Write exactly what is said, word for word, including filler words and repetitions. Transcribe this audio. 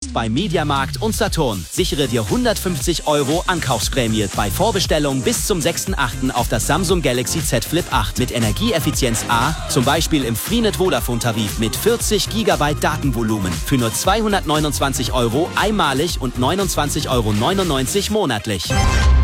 jetzt bei Mediamarkt und Saturn. Sichere dir hundertfünfzig Euro Ankaufsprämie bei Vorbestellung bis zum sechsten achten auf das Samsung Galaxy Z Flip acht mit Energieeffizienz A, zum Beispiel im Freenet Vodafone Tarif mit vierzig Gigabyte Datenvolumen für nur zweihundertneunundzwanzig Euro einmalig und neunundzwanzig Euro neunundneunzig monatlich.